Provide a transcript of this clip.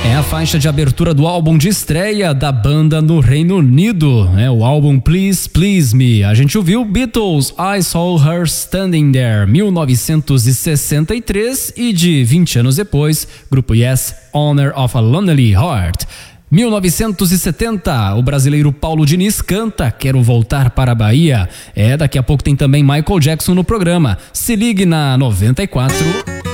É a faixa de abertura do álbum de estreia da banda no Reino Unido, o álbum Please Please Me. A gente ouviu Beatles, I Saw Her Standing There, 1963, e de 20 anos depois, grupo Yes, Honor of a Lonely Heart. 1970, o brasileiro Paulo Diniz canta Quero Voltar para a Bahia. Daqui a pouco tem também Michael Jackson no programa. Se ligue na 94.